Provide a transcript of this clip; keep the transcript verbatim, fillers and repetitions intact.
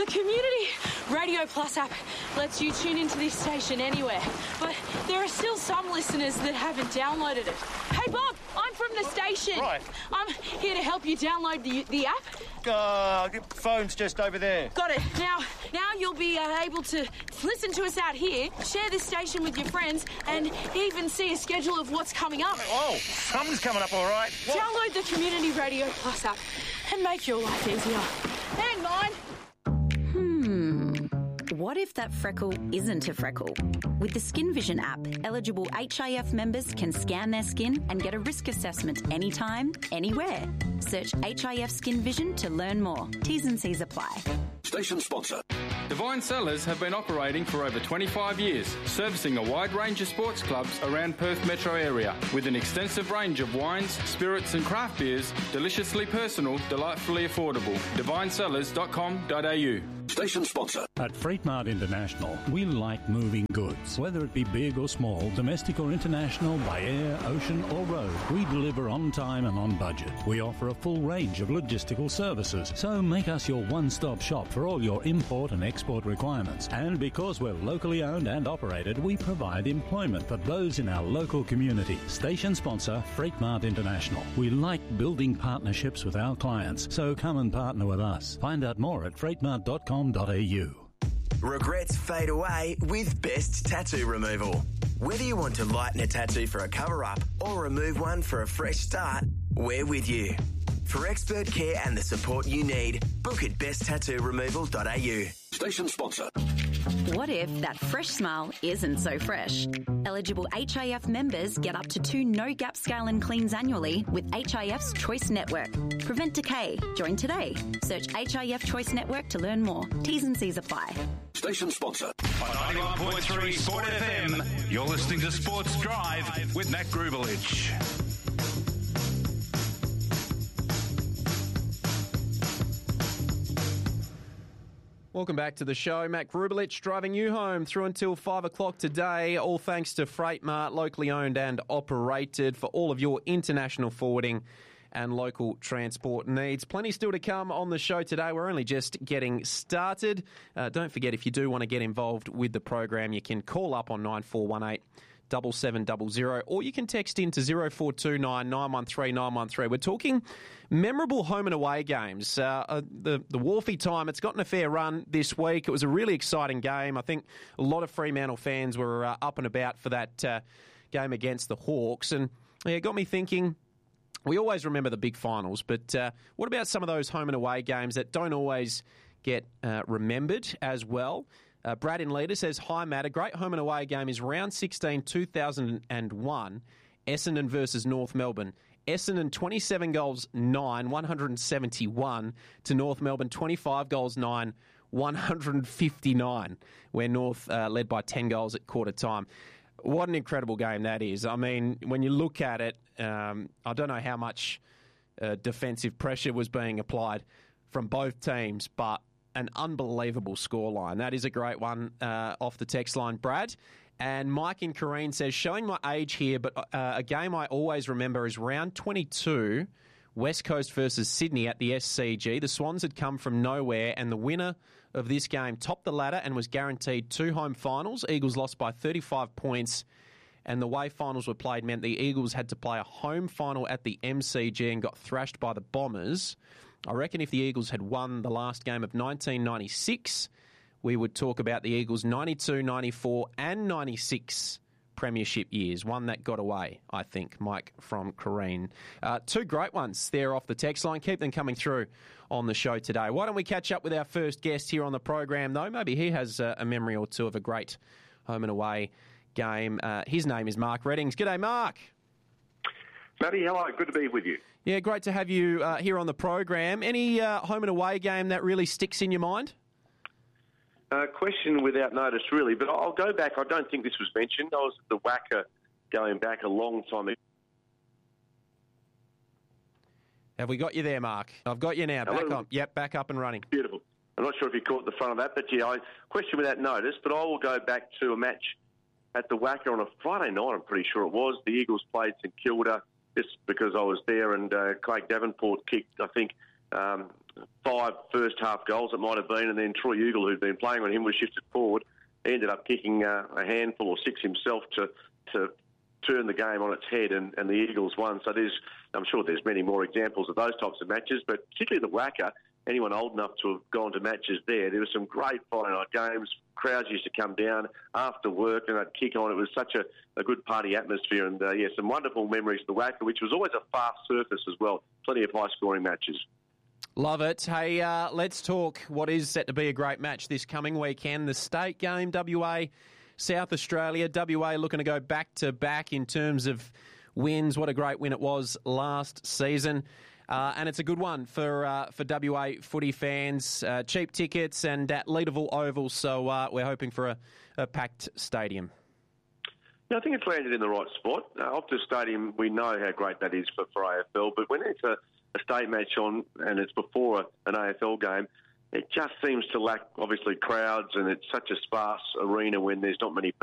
The Community Radio Plus app lets you tune into this station anywhere, but there are still some listeners that haven't downloaded it. Hey, Bob, I'm from the station. Right. I'm here to help you download the the app. Uh, the phone's just over there. Got it. Now, now you'll be uh, able to listen to us out here, share this station with your friends, and even see a schedule of what's coming up. Oh, something's coming up all right. What? Download the Community Radio Plus app and make your life easier. And mine. Hmm. What if that freckle isn't a freckle? With the Skin Vision app, eligible H I F members can scan their skin and get a risk assessment anytime, anywhere. Search H I F Skin Vision to learn more. T's and C's apply. Station sponsor. Divine Cellars have been operating for over twenty-five years, servicing a wide range of sports clubs around Perth metro area, with an extensive range of wines, spirits and craft beers, deliciously personal, delightfully affordable. divine cellars dot com dot a u. Station sponsor. At Freight Mart International, we like moving goods. Whether it be big or small, domestic or international, by air, ocean or road, we deliver on time and on budget. We offer a full range of logistical services, so make us your one-stop shop for all your import and export requirements. And because we're locally owned and operated, we provide employment for those in our local community. Station sponsor, Freight Mart International. We like building partnerships with our clients, so come and partner with us. Find out more at freight mart dot com dot a u. Regrets fade away with Best Tattoo Removal. Whether you want to lighten a tattoo for a cover-up or remove one for a fresh start, we're with you. For expert care and the support you need, book at best tattoo removal dot a u. Station sponsor. What if that fresh smile isn't so fresh? Eligible H I F members get up to two no-gap scale and cleans annually with H I F's Choice Network. Prevent decay. Join today. Search H I F Choice Network to learn more. T's and C's apply. Station sponsor. On ninety-one point three Sport F M, you're listening to Sports Drive with Matt Grubelich. Welcome back to the show. Matt Grubelich driving you home through until five o'clock today, all thanks to Freight Mart, locally owned and operated for all of your international forwarding and local transport needs. Plenty still to come on the show today. We're only just getting started. Uh, don't forget, if you do want to get involved with the program, you can call up on nine four one eight double seven double zero, or you can text in to zero four two nine nine one three nine one three. We're talking memorable home and away games. Uh, uh, the, the Wharfie time, it's gotten a fair run this week. It was a really exciting game. I think a lot of Fremantle fans were uh, up and about for that uh, game against the Hawks, and yeah, it got me thinking. We always remember the big finals, but uh, what about some of those home and away games that don't always get uh, remembered as well? Uh, Brad in Leader says, hi, Matt. A great home and away game is round sixteen, two thousand one, Essendon versus North Melbourne. Essendon twenty-seven goals, nine, one hundred seventy-one to North Melbourne twenty-five goals, nine, one hundred fifty-nine, where North uh, led by ten goals at quarter time. What an incredible game that is. I mean, when you look at it, um, I don't know how much uh, defensive pressure was being applied from both teams, but an unbelievable scoreline. That is a great one uh, off the text line, Brad. And Mike in Kareen says, showing my age here, but uh, a game I always remember is round twenty-two, West Coast versus Sydney at the S C G. The Swans had come from nowhere, and the winner of this game topped the ladder and was guaranteed two home finals. Eagles lost by thirty-five points, and the way finals were played meant the Eagles had to play a home final at the M C G and got thrashed by the Bombers. I reckon if the Eagles had won the last game of nineteen ninety-six, we would talk about the Eagles' ninety-two, ninety-four and ninety-six premiership years. One that got away, I think. Mike from Kareen. Uh, two great ones there off the text line. Keep them coming through on the show today. Why don't we catch up with our first guest here on the program, though? Maybe he has uh, a memory or two of a great home and away game. Uh, his name is Mark Reddings. G'day, Mark. Matty, hello. Good to be with you. Yeah, great to have you uh, here on the program. Any uh, home and away game that really sticks in your mind? Uh, question without notice, really, but I'll go back. I don't think this was mentioned. I was at the Wacker going back a long time ago. Have we got you there, Mark? I've got you now. Hello? Back up. Yep, back up and running. Beautiful. I'm not sure if you caught the front of that, but yeah, I, question without notice, but I will go back to a match at the Wacker on a Friday night, I'm pretty sure it was. The Eagles played St Kilda, just because I was there, and uh, Craig Davenport kicked, I think, um, five first half goals it might have been, and then Troy Ugle, who'd been playing on him, was shifted forward. He ended up kicking uh, a handful or six himself to to turn the game on its head, and, and the Eagles won. So there's, I'm sure there's many more examples of those types of matches, but particularly the Wacker, anyone old enough to have gone to matches there, there were some great Friday night games. Crowds used to come down after work and they'd kick on. It was such a, a good party atmosphere, and uh, yeah, some wonderful memories of the Wacker, which was always a fast surface as well. Plenty of high-scoring matches. Love it. Hey, uh, let's talk what is set to be a great match this coming weekend. The state game, W A, South Australia. W A looking to go back-to-back in terms of wins. What a great win it was last season. Uh, and it's a good one for uh, for W A footy fans. Uh, cheap tickets and at Leederville Oval, so uh, we're hoping for a, a packed stadium. Yeah, I think it's landed in the right spot. Uh, Optus Stadium, we know how great that is for, for A F L, but when it's a, a state match on and it's before a, an A F L game, it just seems to lack, obviously, crowds, and it's such a sparse arena when there's not many